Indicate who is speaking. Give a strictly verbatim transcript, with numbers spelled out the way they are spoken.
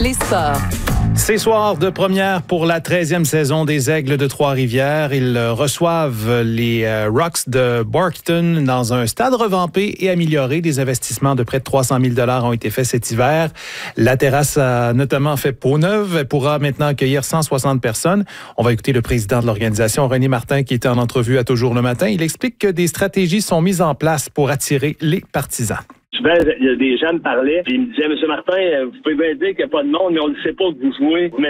Speaker 1: Les sports.
Speaker 2: C'est soir de première pour la treizième saison des Aigles de Trois-Rivières. Ils reçoivent les Rocks de Barkton dans un stade revampé et amélioré. Des investissements de près de trois cent mille dollars ont été faits cet hiver. La terrasse a notamment fait peau neuve. Elle pourra maintenant accueillir cent soixante personnes. On va écouter le président de l'organisation, René Martin, qui était en entrevue à Toujours le matin. Il explique que des stratégies sont mises en place pour attirer les partisans.
Speaker 3: Souvent, il y a des gens me parlaient, puis ils me disaient, Monsieur Martin, vous pouvez bien dire qu'il n'y a pas de monde, mais on ne sait pas que vous jouez. Vous